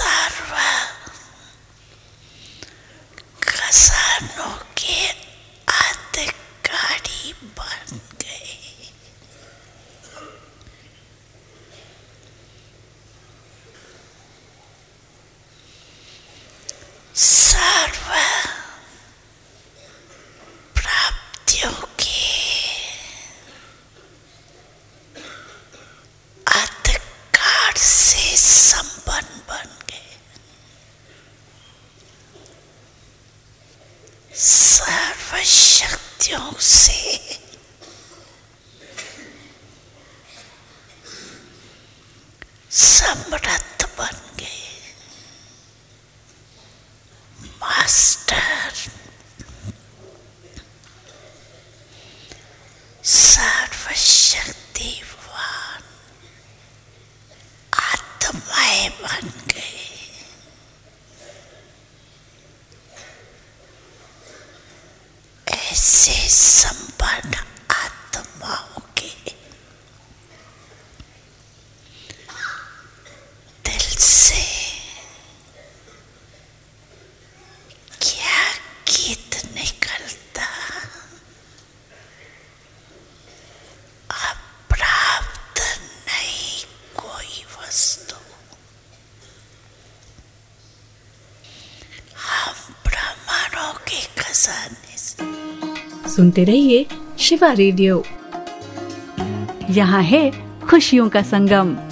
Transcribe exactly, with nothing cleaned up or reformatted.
सर्व खजानों के अधिकारी बन गए। सर्व प्राप्तियों के अधिकार से संपन्न बन गए। सर्व शक्तियों से समृद्ध बन गए। मास्टर सर्वशक्तिवान आत्माएं बन गए। ऐसे संपन्न आत्माओं के दिल से क्या गीत निकलता, अप्राप्त नहीं कोई वस्तु। हम ब्रह्मांडों के खजाने से। सुनते रहिए शिवा रेडियो। यहाँ है खुशियों का संगम।